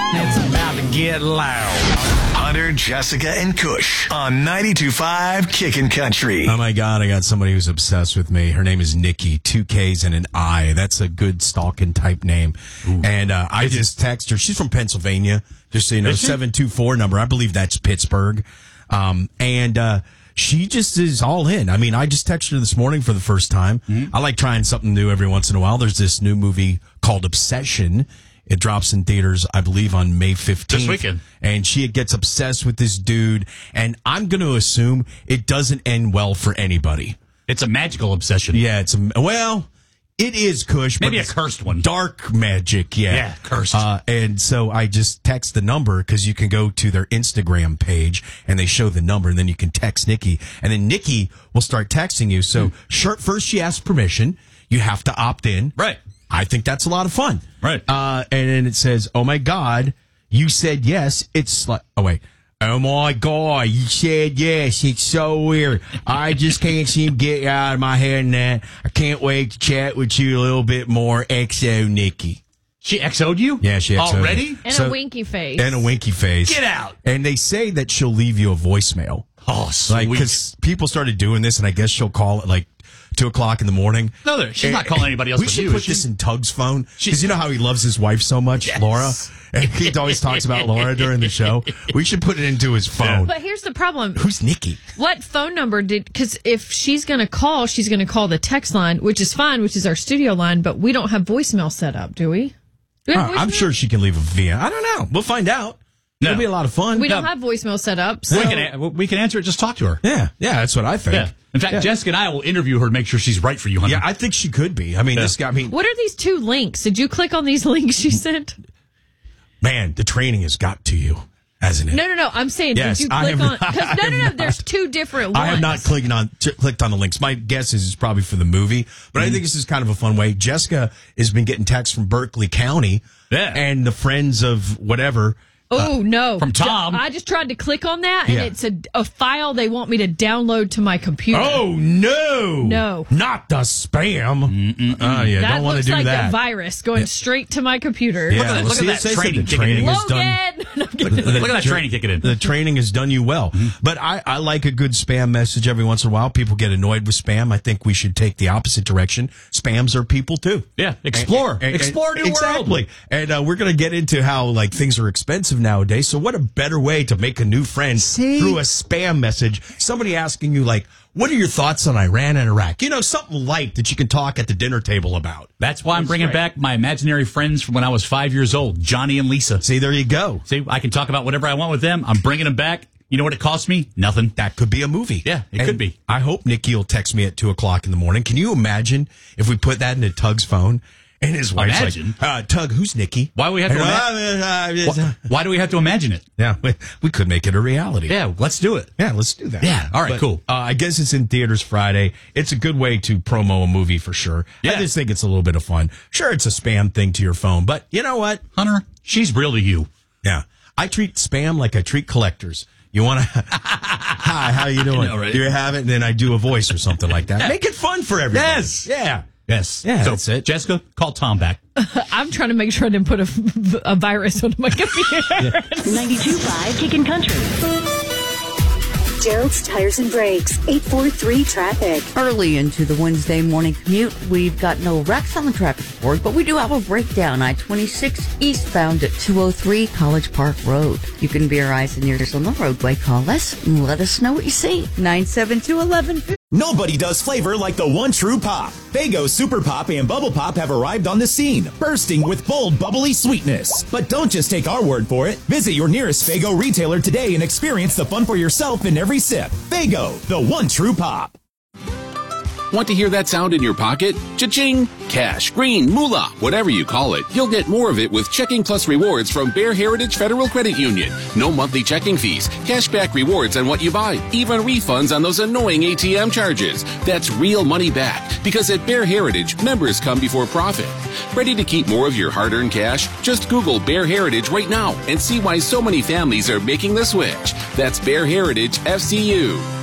It's about to get loud. Hunter, Jessica, and Kush on 92.5 Kickin' Country. Oh my God, I got somebody who's obsessed with me. Her name is Nikki, 2 Ks and an I. That's a good stalking type name. Ooh. And I just text her. She's from Pennsylvania, just so you know, 724 number. I believe that's Pittsburgh. She just is all in. I mean, I just texted her this morning for the first time. Mm-hmm. I like trying something new every once in a while. There's this new movie called Obsession. It drops in theaters, I believe, on May 15th. This weekend. And she gets obsessed with this dude. And I'm going to assume it doesn't end well for anybody. It's a magical obsession. Yeah, it is, Kush. Maybe a cursed one. Dark magic, yeah. Yeah, cursed. And so I just text the number because you can go to their Instagram page and they show the number, and then you can text Nikki. And then Nikki will start texting you. So first she asks permission. You have to opt in. Right. I think that's a lot of fun. Right. And then it says, oh, my God, you said yes. It's like, oh, wait. Oh, my God, you said yes. It's so weird. I just can't seem to get out of my head and that. I can't wait to chat with you a little bit more. XO, Nikki. She XO'd you? Yeah, she XO'd already? me. And a winky face. And a winky face. Get out. And they say that she'll leave you a voicemail. Oh, sweet. Because people started doing this, and I guess she'll call at 2:00 in the morning. No, she's not calling anybody else. We should put this in Tug's phone because you know how he loves his wife so much, yes. Laura. And he always talks about Laura during the show. We should put it into his phone. But here's the problem. Who's Nikki? What phone number because if she's going to call the text line, which is fine, which is our studio line, but we don't have voicemail set up, do we? I'm sure she can leave a via. I don't know. We'll find out. No. It'll be a lot of fun. We don't have voicemail set up. So. We can answer it. Just talk to her. Yeah, that's what I think. Yeah. In fact, Jessica and I will interview her to make sure she's right for you, honey. Yeah, I think she could be. I mean, this guy. What are these 2 links? Did you click on these links she sent? Man, the training has got to you, hasn't it? No. I'm saying, yes, did you click on? Because no. There's 2 different ones. I have not clicked on the links. My guess is it's probably for the movie, but I think this is kind of a fun way. Jessica has been getting texts from Berkeley County, and the friends of whatever. Oh, no. From Tom. I just tried to click on that, and it's a file they want me to download to my computer. Oh, no. No. Not the spam. Don't want to do that. That looks like a virus going straight to my computer. Yeah, look at that training kicking in. Look at that training kicking in. The training has done you well. Mm-hmm. But I like a good spam message every once in a while. People get annoyed with spam. I think we should take the opposite direction. Spams are people, too. Yeah, explore new world. Exactly. And we're going to get into how things are expensive nowadays. So what a better way to make a new friend through a spam message. Somebody asking you what are your thoughts on Iran and Iraq? Something light that you can talk at the dinner table about. That's why I'm bringing back my imaginary friends from when I was 5 years old, Johnny and Lisa. See, there you go. See, I can talk about whatever I want with them. I'm bringing them back. You know what it costs me? Nothing. That could be a movie. Yeah, it could be. I hope Nikki will text me at 2:00 in the morning. Can you imagine if we put that into Tug's phone? And his wife's Tug, who's Nikki? Why do we have to why do we have to imagine it? Yeah, we could make it a reality. Yeah, let's do it. Yeah, let's do that. Yeah, all right, cool. I guess it's in theaters Friday. It's a good way to promo a movie for sure. Yeah. I just think it's a little bit of fun. Sure, it's a spam thing to your phone, but you know what? Hunter, she's real to you. Yeah. I treat spam like I treat collectors. You want to, hi, how you doing? Right? Do you have it? And then I do a voice or something like that. Make it fun for everybody. Yes. Yeah. Yes. Yeah, so, that's it. Jessica, call Tom back. I'm trying to make sure I didn't put a virus onto my computer. 92.5 Kickin' Country. Gerald's Tires and Brakes, 843 traffic. Early into the Wednesday morning commute, we've got no wrecks on the traffic report, but we do have a breakdown. I-26 eastbound at 203 College Park Road. You can be our eyes and ears on the roadway. Call us and let us know what you see. 972-1150. Nobody does flavor like the one true pop. Faygo Super Pop and Bubble Pop have arrived on the scene, bursting with bold, bubbly sweetness. But don't just take our word for it. Visit your nearest Faygo retailer today and experience the fun for yourself in every sip. Faygo, the one true pop. Want to hear that sound in your pocket? Cha-ching! Cash, green, moolah, whatever you call it, you'll get more of it with Checking Plus rewards from Bear Heritage Federal Credit Union. No monthly checking fees, cashback rewards on what you buy, even refunds on those annoying ATM charges. That's real money back, because at Bear Heritage, members come before profit. Ready to keep more of your hard-earned cash? Just Google Bear Heritage right now and see why so many families are making the switch. That's Bear Heritage FCU.